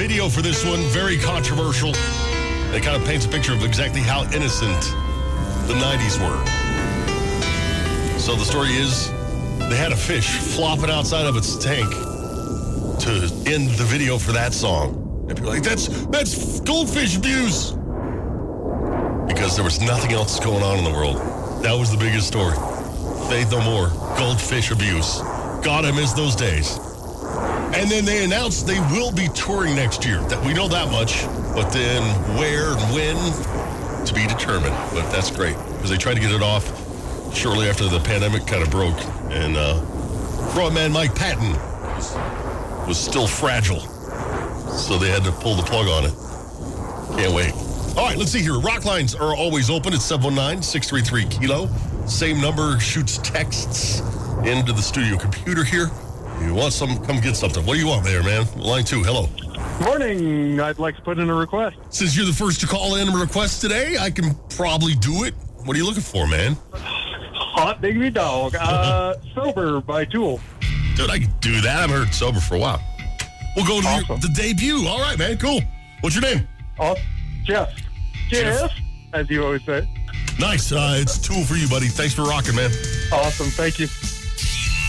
video for this one, very controversial. It kind of paints a picture of exactly how innocent the 90s were. So the story is, they had a fish flopping outside of its tank to end the video for that song. And people are like, that's goldfish abuse. Because there was nothing else going on in the world. That was the biggest story. Faith No More, goldfish abuse. God, I miss those days. And then they announced they will be touring next year. That we know that much. But then where and when, to be determined. But that's great. Because they tried to get it off shortly after the pandemic kind of broke. And frontman Mike Patton was still fragile. So they had to pull the plug on it. Can't wait. All right, let's see here. Rock lines are always open at 719-633-KILO. Same number shoots texts into the studio computer here. You want something, come get something. What do you want there, man? Line 2, hello. Morning. I'd like to put in a request. Since you're the first to call in a request today, I can probably do it. What are you looking for, man? Hot Diggity Dog. Sober by Tool. Dude, I can do that. I haven't heard Sober for a while. We'll go to Awesome. the debut. All right, man. Cool. What's your name? Jeff. Jeff, as you always say. Nice. It's Tool for you, buddy. Thanks for rocking, man. Awesome. Thank you.